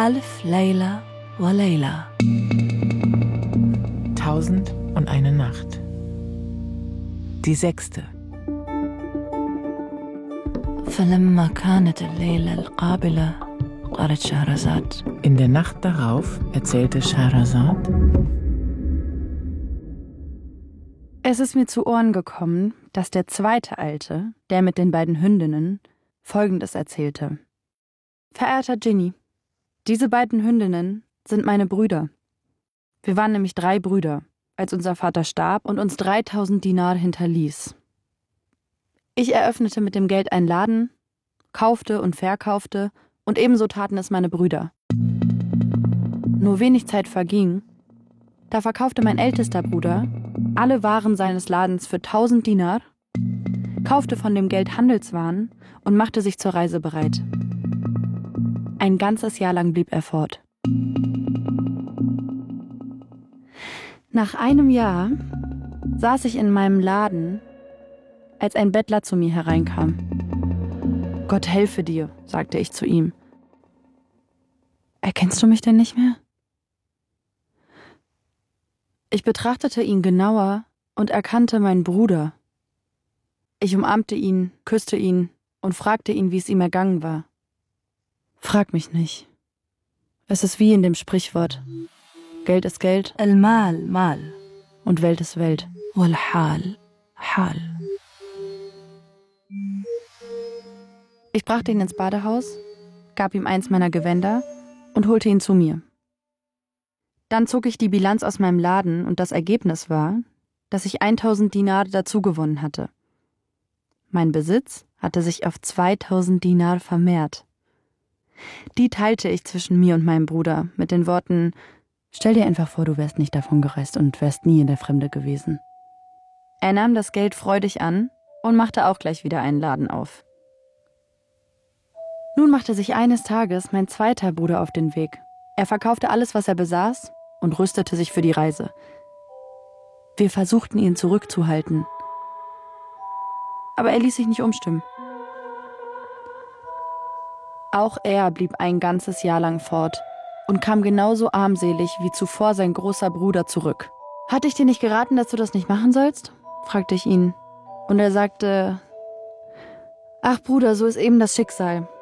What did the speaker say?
ألف ليلة وليلة. 1001 Nacht. Die 6. فلما كانت الليلة القابلة قالت شهرزاد. In der Nacht darauf erzählte Scheherazad: Es ist mir zu Ohren gekommen, dass der zweite Alte, der mit den beiden Hündinnen, Folgendes erzählte. Verehrter Dschinni, diese beiden Hündinnen sind meine Brüder. Wir waren nämlich 3 Brüder, als unser Vater starb und uns 3000 Dinar hinterließ. Ich eröffnete mit dem Geld einen Laden, kaufte und verkaufte, und ebenso taten es meine Brüder. Nur wenig Zeit verging, da verkaufte mein ältester Bruder alle Waren seines Ladens für 1000 Dinar, kaufte von dem Geld Handelswaren und machte sich zur Reise bereit. Ein ganzes Jahr lang blieb er fort. Nach einem Jahr saß ich in meinem Laden, als ein Bettler zu mir hereinkam. »Gott helfe dir«, sagte ich zu ihm. »Erkennst du mich denn nicht mehr?« Ich betrachtete ihn genauer und erkannte meinen Bruder. Ich umarmte ihn, küsste ihn und fragte ihn, wie es ihm ergangen war. »Frag mich nicht. Es ist wie in dem Sprichwort. Geld ist Geld, المال مال und Welt ist Welt. والحال حال. Ich brachte ihn ins Badehaus, gab ihm eins meiner Gewänder und holte ihn zu mir. Dann zog ich die Bilanz aus meinem Laden und das Ergebnis war, dass ich 1000 Dinar dazugewonnen hatte. Mein Besitz hatte sich auf 2000 Dinar vermehrt. Die teilte ich zwischen mir und meinem Bruder mit den Worten: Stell dir einfach vor, du wärst nicht davon gereist und wärst nie in der Fremde gewesen. Er nahm das Geld freudig an und machte auch gleich wieder einen Laden auf. Nun machte sich eines Tages mein zweiter Bruder auf den Weg. Er verkaufte alles, was er besaß, und rüstete sich für die Reise. Wir versuchten, ihn zurückzuhalten. Aber er ließ sich nicht umstimmen. Auch er blieb ein ganzes Jahr lang fort und kam genauso armselig wie zuvor sein großer Bruder zurück. »Hatte ich dir nicht geraten, dass du das nicht machen sollst?« fragte ich ihn. Und er sagte: »Ach Bruder, so ist eben das Schicksal.